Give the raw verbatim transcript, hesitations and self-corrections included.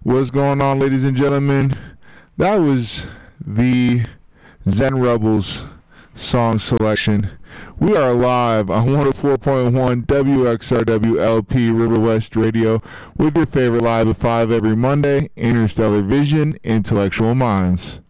What's going on, ladies and gentlemen? That was the Zen Rebels song selection. We are live on one oh four point one W X R W L P River West Radio with your favorite Live at five every Monday, Interstellar Vision, Intellectual Minds.